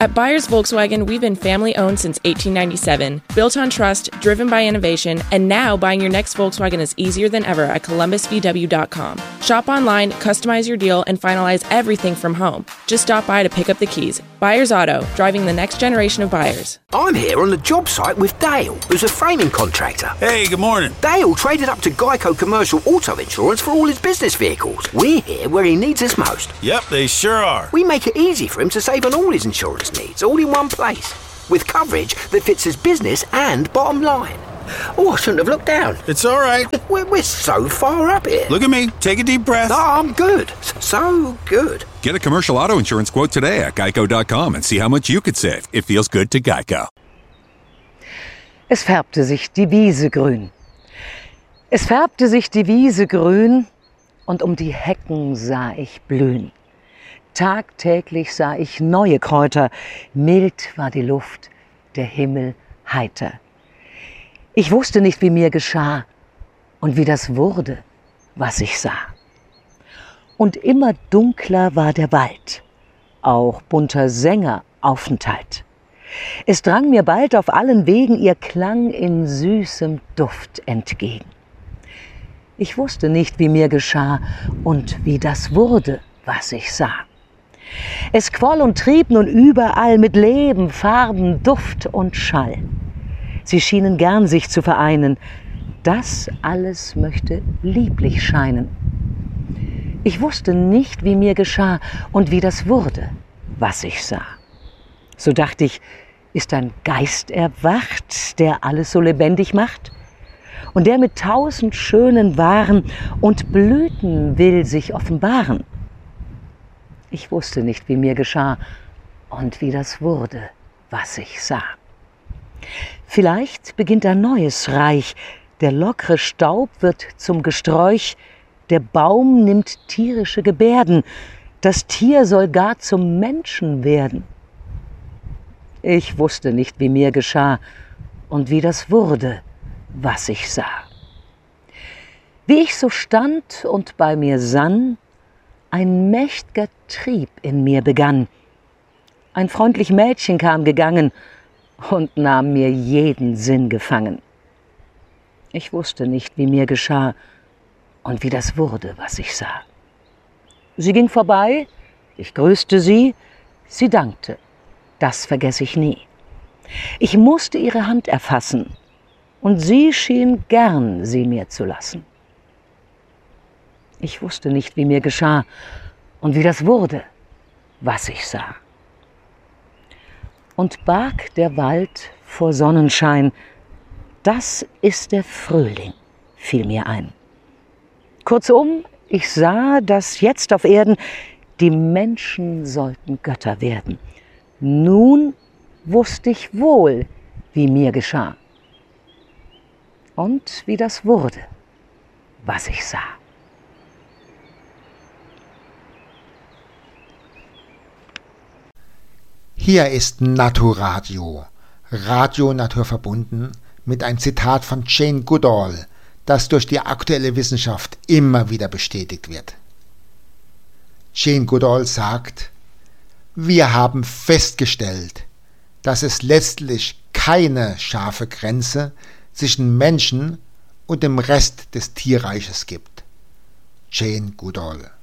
At Byers Volkswagen, we've been family-owned since 1897, built on trust, driven by innovation, and now buying your next Volkswagen is easier than ever at columbusvw.com. Shop online, customize your deal, and finalize everything from home. Just stop by to pick up the keys. Byers Auto, driving the next generation of buyers. I'm here on the job site with Dale, who's a framing contractor. Hey, good morning. Dale traded up to Geico Commercial Auto Insurance for all his business vehicles. We're here where he needs us most. Yep, they sure are. We make it easy for him to save on all his insurance needs, all in one place, with coverage that fits his business and bottom line. Oh, I shouldn't have looked down. It's all right. We're so far up here. Look at me. Take a deep breath. No, I'm good. So good. Get a commercial auto insurance quote today at geico.com and see how much you could save. It feels good to Geico. Es färbte sich die Wiese grün. Es färbte sich die Wiese grün und um die Hecken sah ich blühen. Tagtäglich sah ich neue Kräuter, mild war die Luft, der Himmel heiter. Ich wusste nicht, wie mir geschah und wie das wurde, was ich sah. Und immer dunkler war der Wald, auch bunter Sänger Aufenthalt. Es drang mir bald auf allen Wegen ihr Klang in süßem Duft entgegen. Ich wusste nicht, wie mir geschah und wie das wurde, was ich sah. Es quoll und trieb nun überall mit Leben, Farben, Duft und Schall. Sie schienen gern sich zu vereinen, das alles möchte lieblich scheinen. Ich wusste nicht, wie mir geschah und wie das wurde, was ich sah. So dachte ich, ist ein Geist erwacht, der alles so lebendig macht? Und der mit 1000 schönen Waren und Blüten will sich offenbaren? Ich wusste nicht, wie mir geschah und wie das wurde, was ich sah. Vielleicht beginnt ein neues Reich, der lockere Staub wird zum Gesträuch, der Baum nimmt tierische Gebärden, das Tier soll gar zum Menschen werden. Ich wusste nicht, wie mir geschah und wie das wurde, was ich sah. Wie ich so stand und bei mir sann, ein mächt'ger Trieb in mir begann. Ein freundlich Mädchen kam gegangen und nahm mir jeden Sinn gefangen. Ich wusste nicht, wie mir geschah und wie das wurde, was ich sah. Sie ging vorbei, ich grüßte sie, sie dankte, das vergess ich nie. Ich musste ihre Hand erfassen und sie schien gern, sie mir zu lassen. Ich wusste nicht, wie mir geschah und wie das wurde, was ich sah. Und barg der Wald vor Sonnenschein, das ist der Frühling, fiel mir ein. Kurzum, ich sah, dass jetzt auf Erden die Menschen sollten Götter werden. Nun wusste ich wohl, wie mir geschah und wie das wurde, was ich sah. Hier ist Naturadio, Radio naturverbunden, mit einem Zitat von Jane Goodall, das durch die aktuelle Wissenschaft immer wieder bestätigt wird. Jane Goodall sagt: Wir haben festgestellt, dass es letztlich keine scharfe Grenze zwischen Menschen und dem Rest des Tierreiches gibt. Jane Goodall.